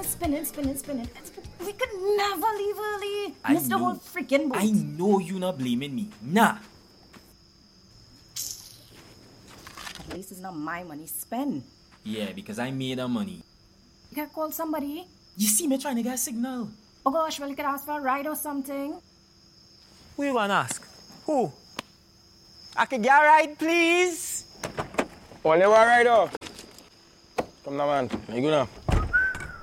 spinning. We could never leave early. I Missed the know. whole freaking boat. I know you not blaming me. Nah. At least it's not my money. Spend. Yeah, because I made the money. You can call somebody. You see me trying to get a signal. Oh gosh, well, you could ask for a ride or something. Who you gonna ask? Who? I can get a ride, please? Only one ride, oh. Come now, man. You go now.